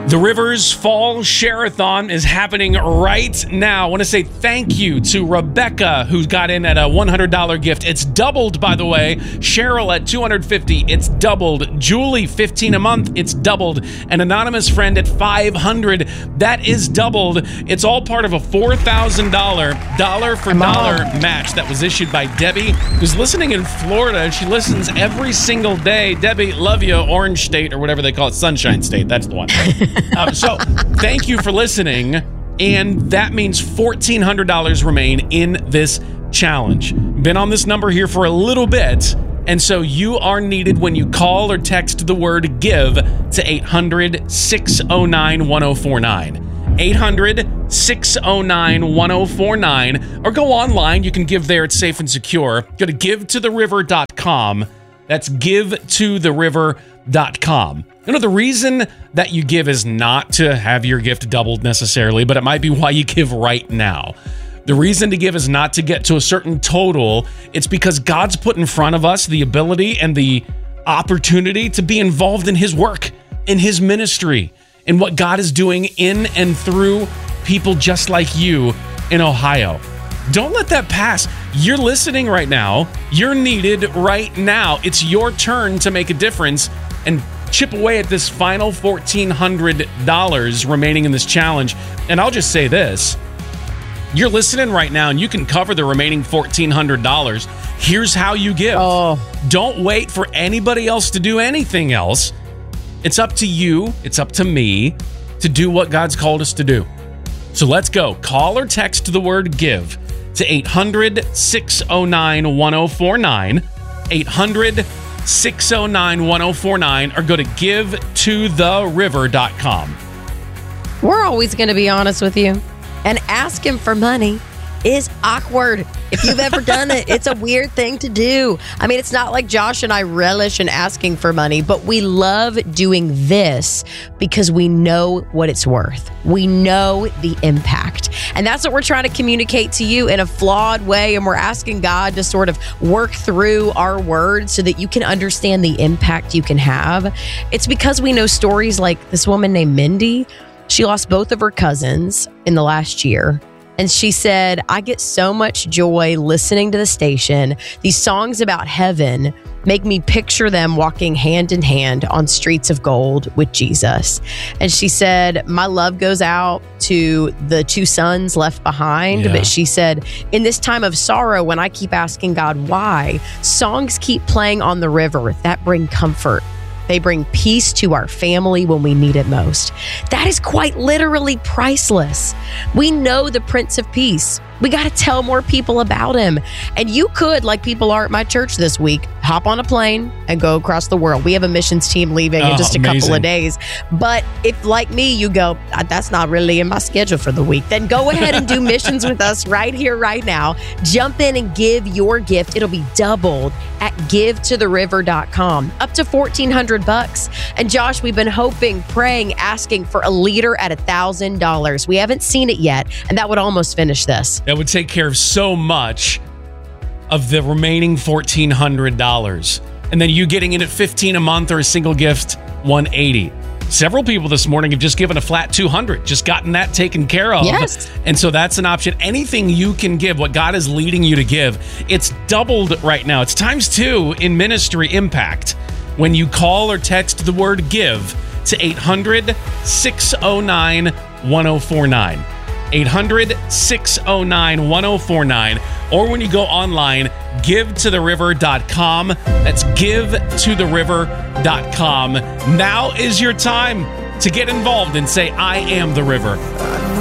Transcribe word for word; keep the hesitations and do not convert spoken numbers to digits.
The Rivers Fall Share-a-thon is happening right now. I want to say thank you to Rebecca, who got in at a one hundred dollars gift. It's doubled, by the way. Cheryl at two hundred fifty dollars. It's doubled. Julie, fifteen dollars a month. It's doubled. An anonymous friend at five hundred dollars. That is doubled. It's all part of a four thousand dollars dollar for dollar match that was issued by Debbie, who's listening in Florida. She listens every single day. Debbie, love you. Orange State, or whatever they call it. Sunshine State. That's the one. Um, so thank you for listening, and that means fourteen hundred dollars remain in this challenge. Been on this number here for a little bit, and so you are needed when you call or text the word GIVE to eight hundred, six oh nine, one oh four nine. eight hundred, six oh nine, one oh four nine, or go online. You can give there. It's safe and secure. Go to give to the river dot com. That's give to the river dot com. You know, the reason that you give is not to have your gift doubled necessarily, but it might be why you give right now. The reason to give is not to get to a certain total. It's because God's put in front of us the ability and the opportunity to be involved in his work, in his ministry, in what God is doing in and through people just like you in Ohio. Don't let that pass. You're listening right now. You're needed right now. It's your turn to make a difference and chip away at this final fourteen hundred dollars remaining in this challenge. And I'll just say this. You're listening right now, and you can cover the remaining fourteen hundred dollars. Here's how you give. Oh. Don't wait for anybody else to do anything else. It's up to you. It's up to me to do what God's called us to do. So let's go. Call or text the word GIVE to eight hundred, six oh nine, one oh four nine. eight hundred, six oh nine, one oh four nine, or go to give to the river dot com. We're always going to be honest with you. And asking for money is awkward. If you've ever done it, it's a weird thing to do. I mean, it's not like Josh and I relish in asking for money, but we love doing this because we know what it's worth. We know the impact. And that's what we're trying to communicate to you in a flawed way. And we're asking God to sort of work through our words so that you can understand the impact you can have. It's because we know stories like this woman named Mindy. She lost both of her cousins in the last year. And she said, I get so much joy listening to the station. These songs about heaven make me picture them walking hand in hand on streets of gold with Jesus. And she said, my love goes out to the two sons left behind. Yeah. But she said, in this time of sorrow, when I keep asking God why, songs keep playing on the river that bring comfort. They bring peace to our family when we need it most. That is quite literally priceless. We know the Prince of Peace. We got to tell more people about him. And you could, like people are at my church this week, hop on a plane and go across the world. We have a missions team leaving oh, in just a amazing. couple of days. But if, like me, you go, that's not really in my schedule for the week, then go ahead and do missions with us right here, right now. Jump in and give your gift. It'll be doubled at give to the river dot com, up to fourteen hundred bucks. And Josh, we've been hoping, praying, asking for a leader at one thousand dollars. We haven't seen it yet, and that would almost finish this. That would take care of so much of the remaining fourteen hundred dollars. And then you getting in at fifteen a month or a single gift, one hundred eighty. Several people this morning have just given a flat two hundred, just gotten that taken care of. Yes. And so that's an option. Anything you can give, what God is leading you to give, it's doubled right now. It's times two in ministry impact when you call or text the word GIVE to eight hundred, six oh nine, one oh four nine. eight hundred, six oh nine, one oh four nine, or when you go online, give to the river dot com. That's give to the river dot com. Now is your time to get involved and say, I am the river.